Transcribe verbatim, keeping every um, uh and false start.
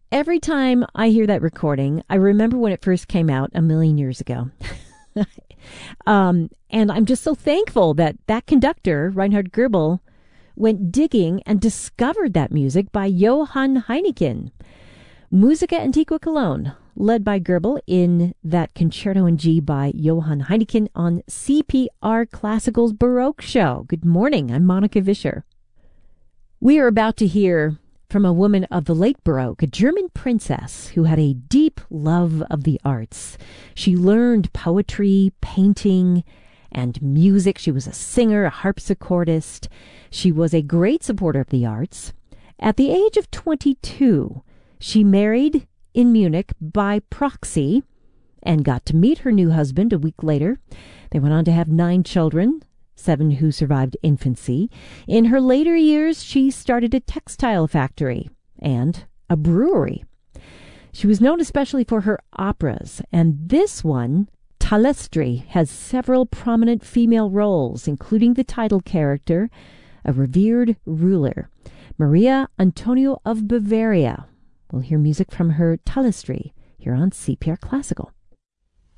Every time I hear that recording, I remember when it first came out a million years ago. um, and I'm just so thankful that that conductor, Reinhard Goebel, went digging and discovered that music by Johann Heineken. Musica Antiqua Cologne, led by Goebel in that Concerto in G by Johann Heineken on C P R Classical's Baroque Show. Good morning, I'm Monica Vischer. We are about to hear from a woman of the late Baroque, a German princess who had a deep love of the arts. She learned poetry, painting, and music. She was a singer, a harpsichordist. She was a great supporter of the arts. At the age of twenty-two, she married in Munich by proxy and got to meet her new husband a week later. They went on to have nine children, seven who survived infancy. In her later years, she started a textile factory and a brewery. She was known especially for her operas, and this one, Talestri, has several prominent female roles, including the title character, a revered ruler, Maria Antonia of Bavaria. We'll hear music from her Talestri here on C P R Classical.